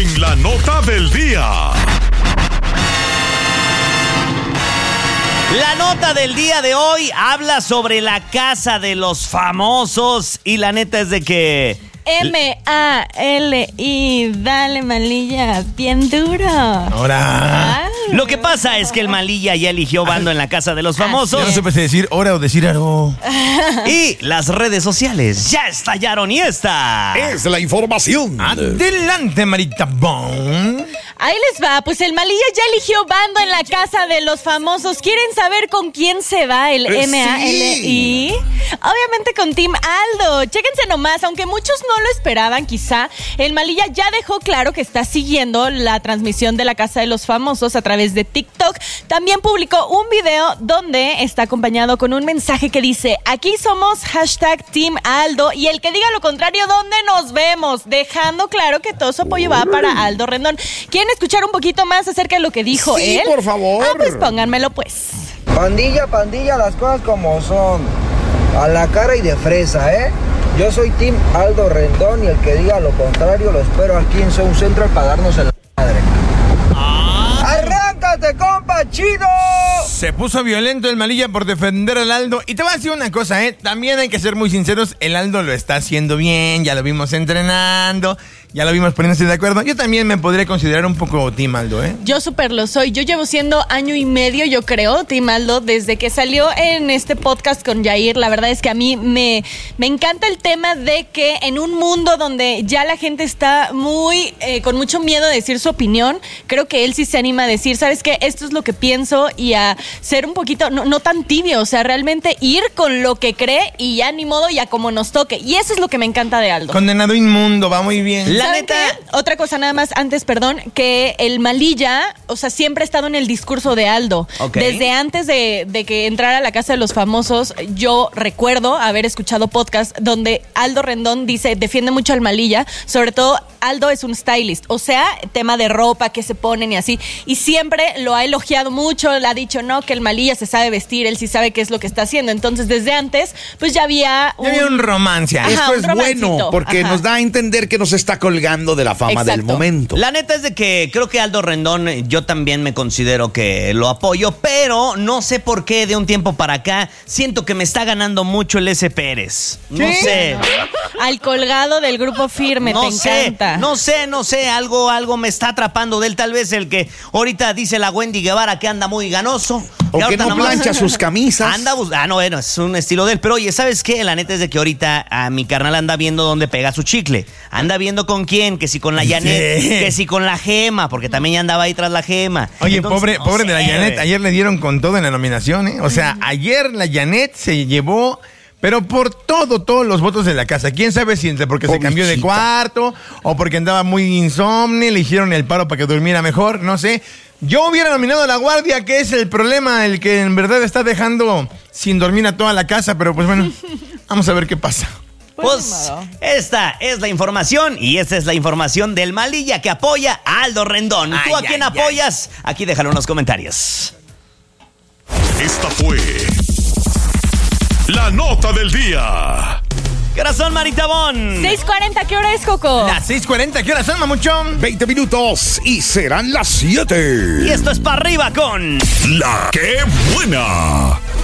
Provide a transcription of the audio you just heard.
en la nota del día. La nota del día de hoy habla sobre la casa de los famosos y la neta es de que... M-A-L-I, dale Malilla, bien duro. Ahora. Lo que pasa es que el Malilla ya eligió bando en la casa de los famosos. Yo no supe si decir hora o decir algo. Y las redes sociales ya estallaron y esta Es la información. Adelante, Marita Bon. Ahí les va, pues el Malilla ya eligió bando en la casa de los famosos. ¿Quieren saber con quién se va el M-A-L-I? Obviamente con Team Aldo. Chéquense nomás, aunque muchos no lo esperaban quizá, el Malilla ya dejó claro que está siguiendo la transmisión de la casa de los famosos a través de TikTok. También publicó un video donde está acompañado con un mensaje que dice: aquí somos #Team Aldo y el que diga lo contrario, ¿dónde nos vemos? Dejando claro que todo su apoyo va para Aldo Rendón. ¿Quieren escuchar un poquito más acerca de lo que dijo él? Sí, por favor. Pues pónganmelo pues. Pandilla, las cosas como son. A la cara y de fresa, ¿eh? Yo soy Team Aldo Rendón y el que diga lo contrario lo espero aquí en Sound Central para darnos en la madre. ¡Arráncate, compa, chido! Se puso violento el Malilla por defender al Aldo. Y te voy a decir una cosa, también hay que ser muy sinceros. El Aldo lo está haciendo bien, ya lo vimos entrenando, ya lo vimos poniéndose de acuerdo. Yo también me podría considerar un poco Team Aldo, Yo súper lo soy. Yo llevo siendo año y medio, yo creo, Team Aldo, desde que salió en este podcast con Yair. La verdad es que a mí me encanta el tema de que en un mundo donde ya la gente está muy con mucho miedo de decir su opinión, creo que él sí se anima a decir, ¿sabes qué? Esto es lo que pienso, y a ser un poquito, no tan tibio, o sea, realmente ir con lo que cree y ya ni modo, ya como nos toque. Y eso es lo que me encanta de Aldo. Condenado inmundo, va muy bien. La ¿Saben neta... qué? Otra cosa nada más antes, perdón, que el Malilla, o sea, siempre ha estado en el discurso de Aldo. Okay. Desde antes de que entrara a la casa de los famosos, yo recuerdo haber escuchado podcast donde Aldo Rendón defiende mucho al Malilla, sobre todo Aldo es un stylist, o sea, tema de ropa que se ponen y así, y siempre lo ha elogiado mucho, le ha dicho, no, que el Malilla se sabe vestir, él sí sabe qué es lo que está haciendo. Entonces, desde antes, pues ya había un romance. Ajá, Esto un es romancito. bueno, porque Ajá. nos da a entender que nos está colgando de la fama del Exacto. momento. La neta es de que creo que Aldo Rendón, yo también me considero que lo apoyo, pero no sé por qué de un tiempo para acá siento que me está ganando mucho el S. Pérez. No sé. Al colgado del grupo Firme, te encanta. No sé, algo me está atrapando de él. Tal vez el que ahorita dice la Wendy Guevara que anda muy ganoso. O que ahorita no nomás plancha sus camisas. Anda no, bueno, es un estilo de él. Pero oye, ¿sabes qué? La neta es de que ahorita a mi carnal anda viendo dónde pega su chicle. Anda viendo con quién, que si con la Janet, que si con la Gema, porque también ya andaba ahí tras la Gema. Oye, Entonces, pobre de la sé, Janet. güey. Ayer le dieron con todo en la nominación, O sea, ayer la Janet se llevó, pero por todos los votos de la casa. ¿Quién sabe si entre porque se cambió de Comichita. cuarto o porque andaba muy insomne, le hicieron el paro para que durmiera mejor? No sé. Yo hubiera nominado a La Guardia, que es el problema, el que en verdad está dejando sin dormir a toda la casa, pero pues bueno, vamos a ver qué pasa. Pues esta es la información y esta es la información del Malilla que apoya a Aldo Rendón. ¿Tú a quién apoyas? Aquí déjalo en los comentarios. Esta fue la nota del día. Corazón Maritabón. 6:40, ¿qué hora es, Coco? Las 6:40, ¿qué horas son, mamuchón? 20 minutos y serán las 7. Y esto es para arriba con La que buena.